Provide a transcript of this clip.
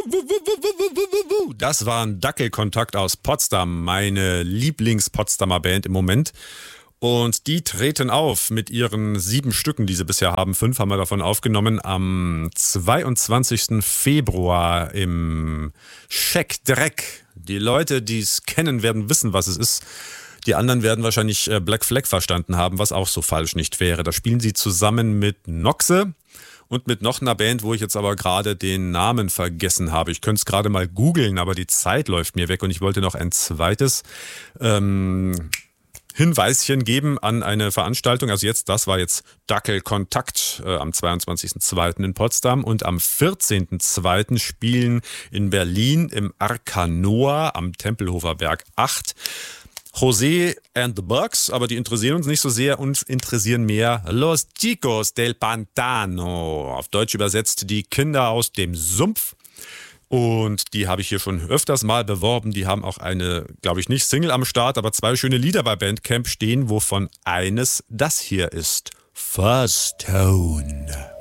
Das war ein Dackelkontakt aus Potsdam, meine Lieblings-Potsdamer Band im Moment. Und die treten auf mit ihren 7 Stücken, die sie bisher haben. 5 haben wir davon aufgenommen am 22. Februar im Scheck-Dreck. Die Leute, die es kennen, werden wissen, was es ist. Die anderen werden wahrscheinlich Black Flag verstanden haben, was auch so falsch nicht wäre. Da spielen sie zusammen mit Noxe und mit noch einer Band, wo ich jetzt aber gerade den Namen vergessen habe. Ich könnte es gerade mal googeln, aber die Zeit läuft mir weg und ich wollte noch ein zweites Hinweischen geben an eine Veranstaltung. Also das war jetzt Dackelkontakt am 22.02. in Potsdam und am 14.02. spielen in Berlin im Arkanoa am Tempelhofer Berg 8 José and the Bugs, aber die interessieren uns nicht so sehr. Uns interessieren mehr Los Chicos del Pantano. Auf Deutsch übersetzt die Kinder aus dem Sumpf. Und die habe ich hier schon öfters mal beworben. Die haben auch eine, glaube ich nicht Single am Start, aber 2 schöne Lieder bei Bandcamp stehen, wovon eines das hier ist. First Tone.